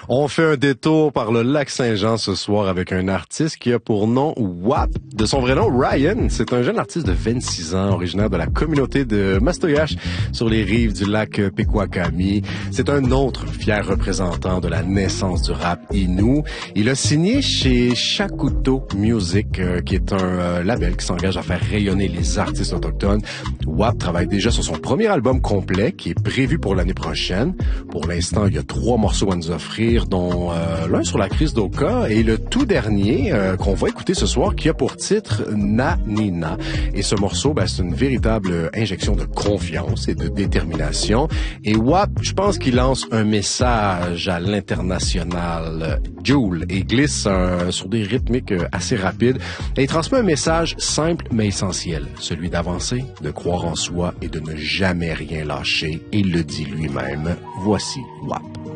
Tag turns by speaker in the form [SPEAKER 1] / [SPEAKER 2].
[SPEAKER 1] On fait un détour par le lac Saint-Jean ce soir avec un artiste qui a pour nom WAP. De son vrai nom, Ryan. C'est un jeune artiste de 26 ans, originaire de la communauté de Mastoyache sur les rives du lac Pequakami. C'est un autre fier représentant de la naissance du rap Innu. Il a signé chez Shakuto Music, qui est un label qui s'engage à faire rayonner les artistes autochtones. WAP travaille déjà sur son premier album complet qui est prévu pour l'année prochaine. Pour l'instant, il y a 3 morceaux à nous offrir, dont l'un sur la crise d'Oka et le tout dernier qu'on va écouter ce soir qui a pour titre Na Nina. Et ce morceau, c'est une véritable injection de confiance et de détermination. Et WAP, je pense qu'il lance un message à l'international Joule et glisse sur des rythmiques assez rapides. Et il transmet un message simple mais essentiel, celui d'avancer, de croire en soi et de ne jamais rien lâcher. Et il le dit lui-même. Voici WAP.